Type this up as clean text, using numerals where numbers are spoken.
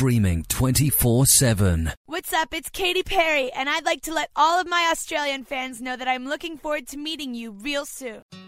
streaming 24/7. What's up? It's Katy Perry, and I'd like to let all of my Australian fans know that I'm looking forward to meeting you real soon.